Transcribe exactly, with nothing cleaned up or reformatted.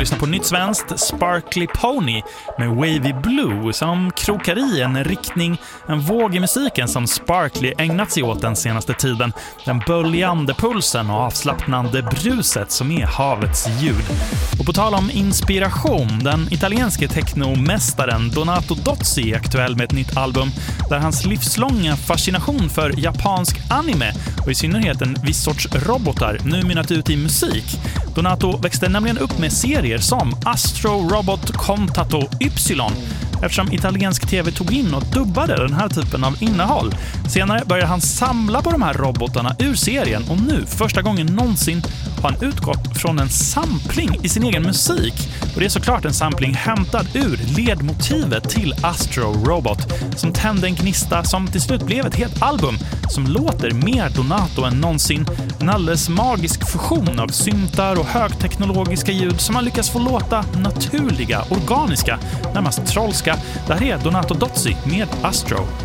lyssna på nytt svenskt Sparkly Pony med Wavy Blue som krokar i en riktning, en våg i musiken som Sparkly ägnat sig åt den senaste tiden. Den böljande pulsen och avslappnande bruset som är havets ljud. Och på tal om inspiration, den italienske technomästaren Donato Dozzi är aktuell med ett nytt album där hans livslånga fascination för japansk anime och i synnerhet en viss sorts robotar nu mynnat ut i musik. Donato växte nämligen upp med serier som Astro Robot Contato Y eftersom italiensk tv tog in och dubbade den här typen av innehåll. Senare började han samla på de här robotarna ur serien och nu, första gången någonsin, har han utgått från en sampling i sin egen musik. Och det är såklart en sampling hämtad ur ledmotivet till Astro Robot som tände en gnista som till slut blev ett helt album som låter mer Donato än någonsin. En alldeles magisk fusion av syntar och högteknologiska ljud som man lyckas få låta naturliga, organiska, närmast trollska. Det här är Donato Dozzi med Astro.